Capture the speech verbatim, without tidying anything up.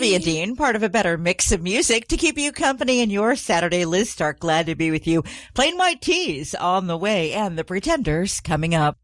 Sylvia Dean, part of a better mix of music to keep you company in your Saturday. Liz Stark, glad to be with you. Plain White Tees on the way and the Pretenders coming up.